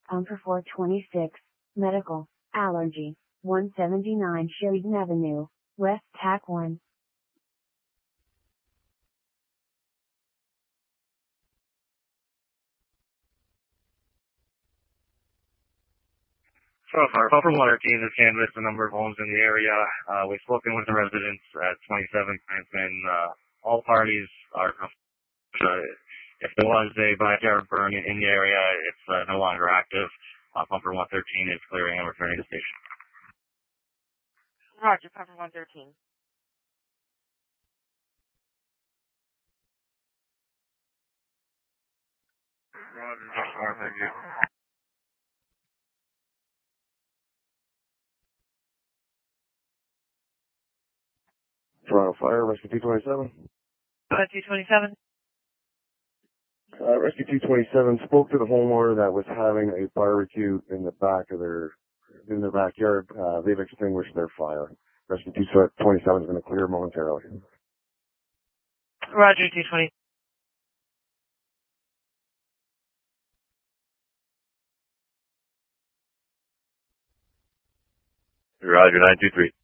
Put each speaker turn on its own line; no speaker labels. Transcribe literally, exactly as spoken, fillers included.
Pumper four twenty-six, Medical, Allergy, one seventy-nine Sheridan Avenue, West T A C one.
So far, Pumper one thirteen has canvassed a number of homes in the area. Uh, we've spoken with the residents at twenty-seven Cranston. Uh, all parties are, uh, if there was a backyard burn in the area, it's uh, no longer active. Uh, Pumper one thirteen is clearing and returning to station.
Roger, Pumper one thirteen.
Roger, just far, thank you.
Toronto Fire, Rescue two twenty-seven.
two twenty-seven.
Uh, Rescue two twenty-seven spoke to the homeowner that was having a barbecue in the back of their, in their backyard. Uh, they've extinguished their fire. Rescue two twenty-seven is going to clear momentarily.
Roger, two twenty.
Roger, nine two three.